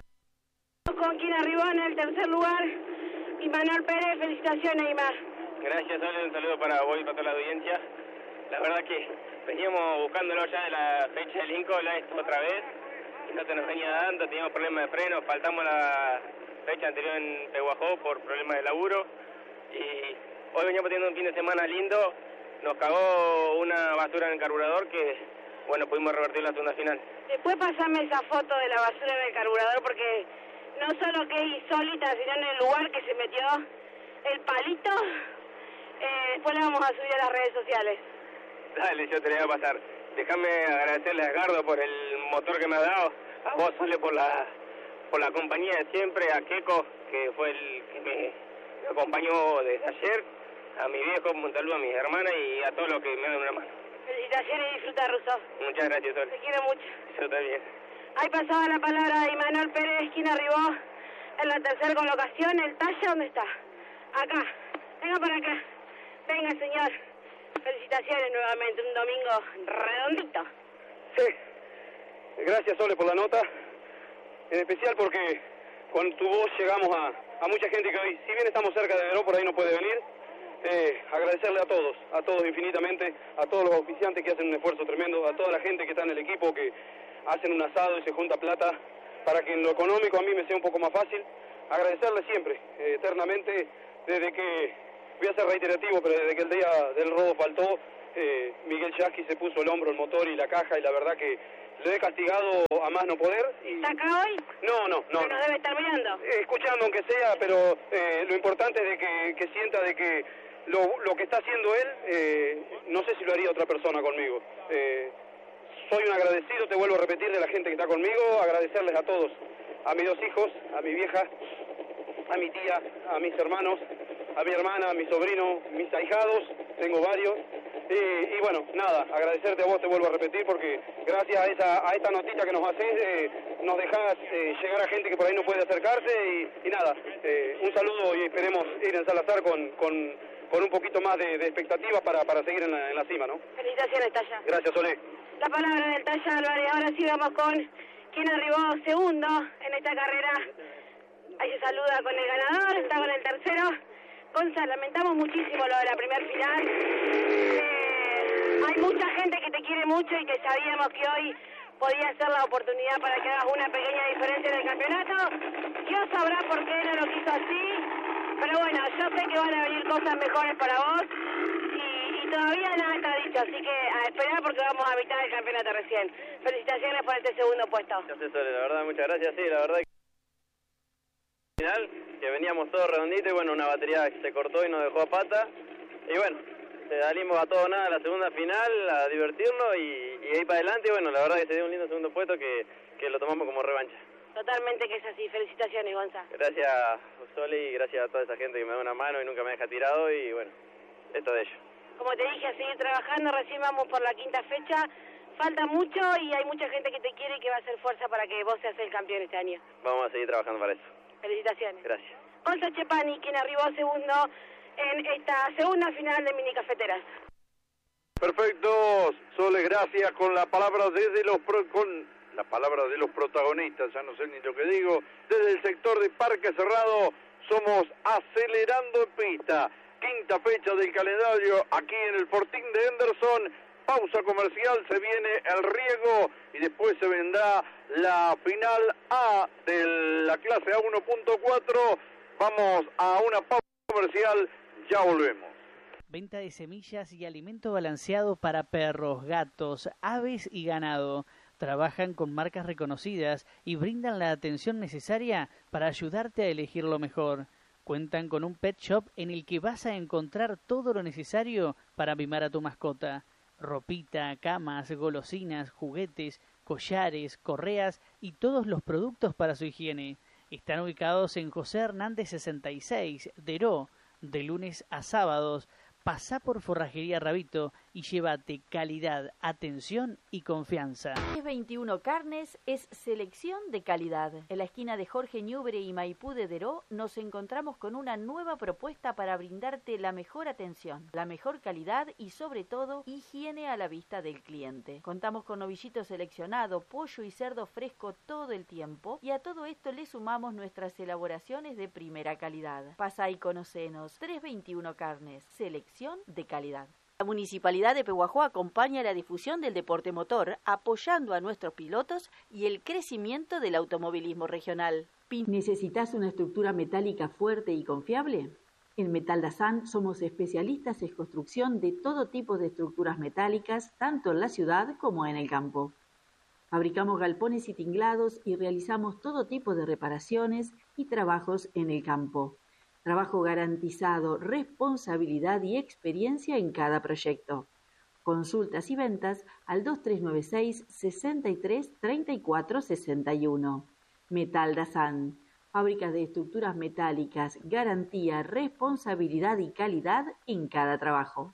S7: Con quien arribó en el tercer lugar, Emanuel Pérez, felicitaciones, Ima.
S9: Gracias, Ale, un saludo para vos y para toda la audiencia. La verdad que veníamos buscándolo ya de la fecha del Lincoln, otra vez, y no se nos venía dando, teníamos problemas de freno, faltamos la fecha anterior en Peguajó por problemas de laburo, y hoy veníamos teniendo un fin de semana lindo. Nos cagó una basura en el carburador que, bueno, pudimos revertir la segunda final.
S7: Después pasame esa foto de la basura en el carburador porque no solo que es insólita, sino en el lugar que se metió el palito. Después la vamos a subir a las redes sociales.
S9: Dale, yo te la voy a pasar. Déjame agradecerle a Edgardo por el motor que me ha dado, a vos, Sole, por la compañía de siempre, a Keco, que fue el que me acompañó desde ayer, a mi viejo, un saludo a mis hermanas y a todos los que me dan una mano.
S7: Felicitaciones y disfruta, Russo.
S9: Muchas gracias, Sol.
S7: Te quiero mucho.
S9: Yo también.
S7: Ahí pasaba la palabra de Emanuel Pérez, quien arribó en la tercera colocación. ¿El talle dónde está? Acá. Venga para acá. Venga, señor. Felicitaciones nuevamente. Un domingo redondito.
S10: Sí. Gracias, Sole, por la nota. En especial porque con tu voz llegamos a mucha gente que hoy, si bien estamos cerca de Deró, por ahí no puede venir. Agradecerle a todos infinitamente, a todos los auspiciantes que hacen un esfuerzo tremendo, a toda la gente que está en el equipo, que hacen un asado y se junta plata para que en lo económico a mí me sea un poco más fácil. Agradecerle siempre, eternamente, desde que, voy a ser reiterativo, pero desde que el día del robo faltó, Miguel Yasky se puso el hombro, el motor y la caja, y la verdad que lo he castigado a más no poder. Y...
S7: ¿Está acá hoy?
S10: No.
S7: Pero nos debe estar mirando.
S10: Escuchando aunque sea, pero lo importante es de que sienta de que lo que está haciendo él, no sé si lo haría otra persona conmigo. Soy un agradecido, te vuelvo a repetir, de la gente que está conmigo, agradecerles a todos, a mis 2 hijos, a mi vieja, a mi tía, a mis hermanos, a mi hermana, a mi sobrino, mis ahijados, tengo varios. Y bueno, nada, agradecerte a vos, te vuelvo a repetir, porque gracias a esta notita que nos haces, nos dejás llegar a gente que por ahí no puede acercarse y nada, un saludo y esperemos ir en Salazar con un poquito más de expectativas para seguir en la cima, ¿no?
S7: Felicitaciones, Talla.
S10: Gracias, Solé.
S7: La palabra del Talla Álvarez. Ahora sí vamos con quien arribó segundo en esta carrera. Ahí se saluda con el ganador, está con el tercero. Gonza, lamentamos muchísimo lo de la primer final. Hay mucha gente que te quiere mucho y que sabíamos que hoy podía ser la oportunidad para que hagas una pequeña diferencia en el campeonato. Dios sabrá por qué no lo quiso así. Pero bueno, yo sé que van a venir cosas mejores para vos y todavía nada está dicho, así que a esperar porque vamos a evitar el campeonato recién. Felicitaciones por este segundo puesto.
S9: Gracias, Sole, la verdad, muchas gracias. Sí, la verdad que final, que veníamos todos redonditos y bueno, una batería que se cortó y nos dejó a pata. Y bueno, salimos a todo nada a la segunda final, a divertirnos y ahí para adelante. Y bueno, la verdad que se dio un lindo segundo puesto que lo tomamos como revancha.
S7: Totalmente que es así. Felicitaciones, Gonza.
S9: Gracias, Sole, y gracias a toda esa gente que me da una mano y nunca me deja tirado. Y bueno, esto de ello.
S7: Como te dije, a seguir trabajando. Recién vamos por la 5ª fecha. Falta mucho y hay mucha gente que te quiere y que va a hacer fuerza para que vos seas el campeón este año.
S9: Vamos a seguir trabajando para eso.
S7: Felicitaciones.
S9: Gracias.
S7: Gonza Chepani, quien arribó segundo en esta segunda final de Mini Cafeteras.
S2: Perfecto, Sole, gracias. Con la palabra de los protagonistas, ya no sé ni lo que digo, desde el sector de Parque Cerrado, somos Acelerando en Pista, 5ª fecha del calendario aquí en el Fortín de Henderson. Pausa comercial, se viene el riego y después se vendrá la final A de la clase A1.4. Vamos a una pausa comercial, ya volvemos.
S6: Venta de semillas y alimento balanceado para perros, gatos, aves y ganado. Trabajan con marcas reconocidas y brindan la atención necesaria para ayudarte a elegir lo mejor. Cuentan con un pet shop en el que vas a encontrar todo lo necesario para mimar a tu mascota. Ropita, camas, golosinas, juguetes, collares, correas y todos los productos para su higiene. Están ubicados en José Hernández 66, Deró, de lunes a sábados. Pasá por Forrajería Rabito y llévate calidad, atención y confianza.
S4: 21 Carnes es selección de calidad. En la esquina de Jorge Ñubre y Maipú de Deró nos encontramos con una nueva propuesta para brindarte la mejor atención, la mejor calidad y sobre todo higiene a la vista del cliente. Contamos con novillito seleccionado, pollo y cerdo fresco todo el tiempo y a todo esto le sumamos nuestras elaboraciones de primera calidad. Pasá y conocenos. 321 Carnes, selección de calidad. La Municipalidad de Pehuajó acompaña la difusión del deporte motor, apoyando a nuestros pilotos y el crecimiento del automovilismo regional.
S3: ¿Necesitas una estructura metálica fuerte y confiable? En Metal Dazán somos especialistas en construcción de todo tipo de estructuras metálicas, tanto en la ciudad como en el campo. Fabricamos galpones y tinglados y realizamos todo tipo de reparaciones y trabajos en el campo. Trabajo garantizado, responsabilidad y experiencia en cada proyecto. Consultas y ventas al 2396 63 34 61. Metal Dazán, fábrica de estructuras metálicas, garantía, responsabilidad y calidad en cada trabajo.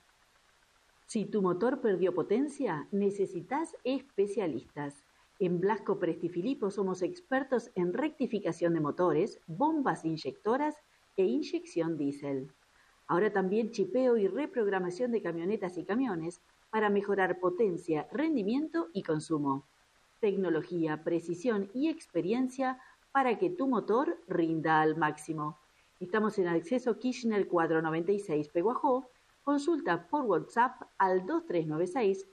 S3: Si tu motor perdió potencia, necesitas especialistas. En Blasco Prestifilipo somos expertos en rectificación de motores, bombas inyectoras e inyección diésel. Ahora también chipeo y reprogramación de camionetas y camiones para mejorar potencia, rendimiento y consumo. Tecnología, precisión y experiencia para que tu motor rinda al máximo. Estamos en Acceso Kirchner 496 Pehuajó. Consulta por WhatsApp al 2396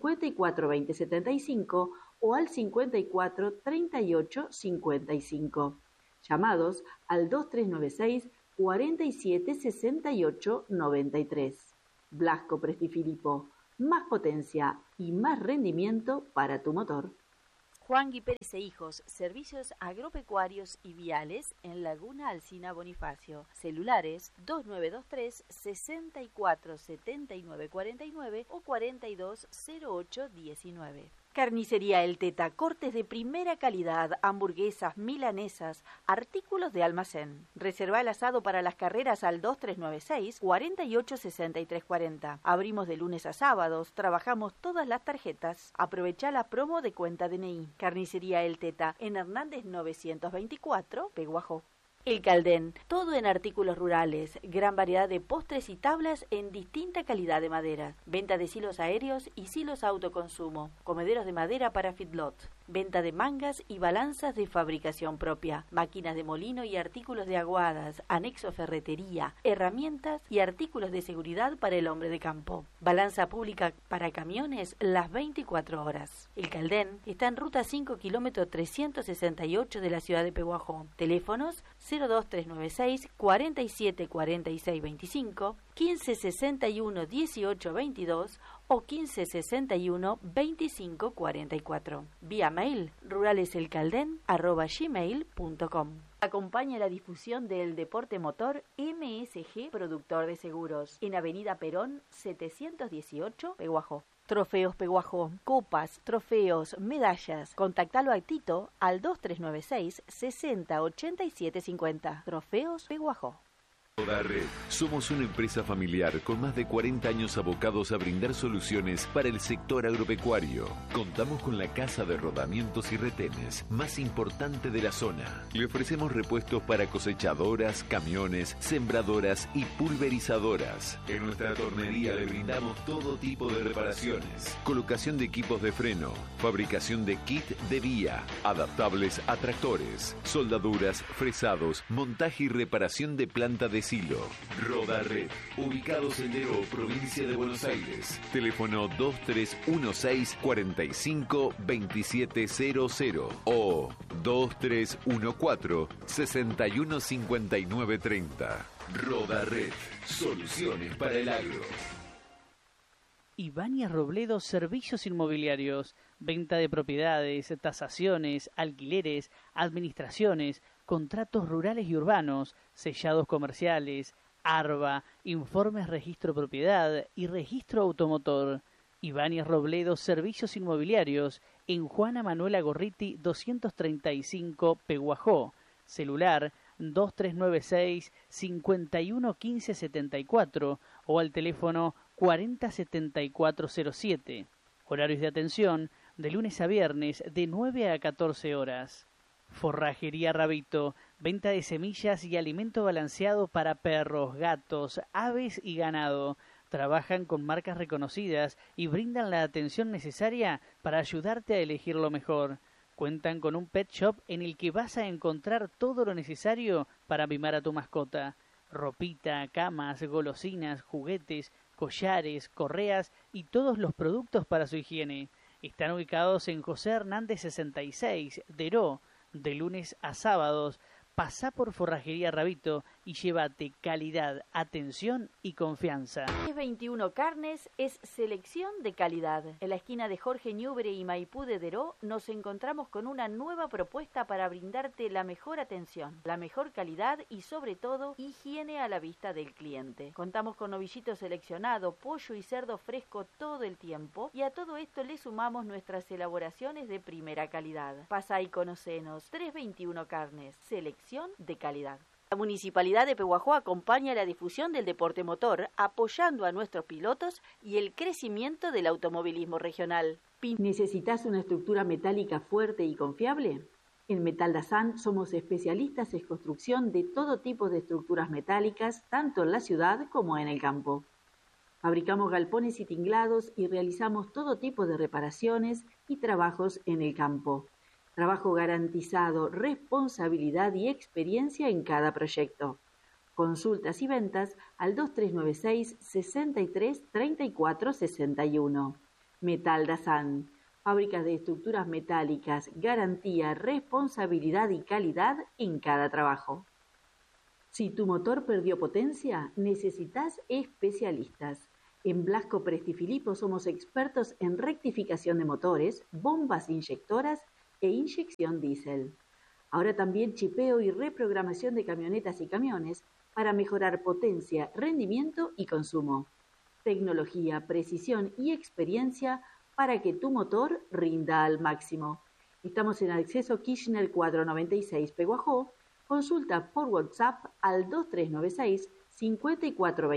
S3: 542075 o al 54 38 55. Llamados al 2396 47 68 93. Blasco Prestifilipo, más potencia y más rendimiento para tu motor.
S4: Juan Gui Pérez e Hijos, servicios agropecuarios y viales en Laguna Alsina Bonifacio. Celulares 2923 64 79 49 o 42 08 19. Carnicería El Teta, cortes de primera calidad, hamburguesas, milanesas, artículos de almacén. Reserva el asado para las carreras al 2396 48 63 40. Abrimos de lunes a sábados, trabajamos todas las tarjetas. Aprovecha la promo de cuenta DNI. Carnicería El Teta, en Hernández 924, Peguajó. El Caldén, todo en artículos rurales, gran variedad de postres y tablas en distinta calidad de madera. Venta de silos aéreos y silos autoconsumo, comederos de madera para feedlot. Venta de mangas y balanzas de fabricación propia, máquinas de molino y artículos de aguadas, anexo ferretería, herramientas y artículos de seguridad para el hombre de campo. Balanza pública para camiones las 24 horas. El Caldén está en ruta 5 kilómetro 368 de la ciudad de Peguajó. Teléfonos 02396 47 46 25, 1561 18 22 o 1561 25 44. Vía mail ruraleselcalden@gmail.com. Acompaña la difusión del deporte motor MSG Productor de Seguros en Avenida Perón 718, Peguajó. Trofeos Peguajó, copas, trofeos, medallas. Contactalo a Tito al 2396 60 87 50. Trofeos Peguajó.
S5: Roda Red. Somos una empresa familiar con más de 40 años abocados a brindar soluciones para el sector agropecuario. Contamos con la casa de rodamientos y retenes más importante de la zona. Le ofrecemos repuestos para cosechadoras, camiones, sembradoras y pulverizadoras. En nuestra tornería le brindamos todo tipo de reparaciones. Colocación de equipos de freno, fabricación de kit de vía, adaptables a tractores, soldaduras, fresados, montaje y reparación de planta de silo. Roda Red, ubicados en Deró, provincia de Buenos Aires. Teléfono 2316 45 2700 o 2314 61 59 30. Roda Red, soluciones para el agro.
S6: Ibáñez Robledo, servicios inmobiliarios, venta de propiedades, tasaciones, alquileres, administraciones, contratos rurales y urbanos, sellados comerciales, ARBA, informes registro propiedad y registro automotor. Ibáñez Robledo, servicios inmobiliarios, en Juana Manuela Gorriti 235, Peguajó. Celular 2396 51 15 74 o al teléfono 40 7407. Horarios de atención de lunes a viernes de 9 a 14 horas. Forrajería Rabito, venta de semillas y alimento balanceado para perros, gatos, aves y ganado. Trabajan con marcas reconocidas y brindan la atención necesaria para ayudarte a elegir lo mejor. Cuentan con un pet shop en el que vas a encontrar todo lo necesario para mimar a tu mascota. Ropita, camas, golosinas, juguetes, collares, correas y todos los productos para su higiene. Están ubicados en José Hernández 66, Deró. De lunes a sábados, pasá por Forrajería Rabito y llévate calidad, atención y confianza.
S4: 21 Carnes es selección de calidad. En la esquina de Jorge Ñubre y Maipú de Deró nos encontramos con una nueva propuesta para brindarte la mejor atención, la mejor calidad y sobre todo higiene a la vista del cliente. Contamos con novillito seleccionado, pollo y cerdo fresco todo el tiempo y a todo esto le sumamos nuestras elaboraciones de primera calidad. Pasá y conocenos. 321 Carnes, selección de calidad. La Municipalidad de Peguajó acompaña la difusión del deporte motor, apoyando a nuestros pilotos y el crecimiento del automovilismo regional.
S3: ¿Necesitas una estructura metálica fuerte y confiable? En Metal Dazán somos especialistas en construcción de todo tipo de estructuras metálicas, tanto en la ciudad como en el campo. Fabricamos galpones y tinglados y realizamos todo tipo de reparaciones y trabajos en el campo. Trabajo garantizado, responsabilidad y experiencia en cada proyecto. Consultas y ventas al 2396 63 34 61. Metal Dazán. Fábrica de estructuras metálicas, garantía, responsabilidad y calidad en cada trabajo. Si tu motor perdió potencia, necesitas especialistas. En Blasco Presti Filippo somos expertos en rectificación de motores, bombas inyectoras e inyección diésel. Ahora también chipeo y reprogramación de camionetas y camiones para mejorar potencia, rendimiento y consumo. Tecnología, precisión y experiencia para que tu motor rinda al máximo. Estamos en Acceso Kirchner 496 Peguajó. Consulta por WhatsApp al 2396 5420.